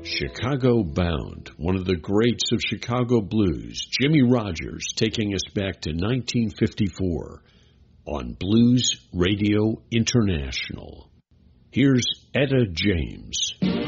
Chicago Bound, one of the greats of Chicago blues, Jimmie Rodgers, taking us back to 1954 on Blues Radio International. Here's Etta James.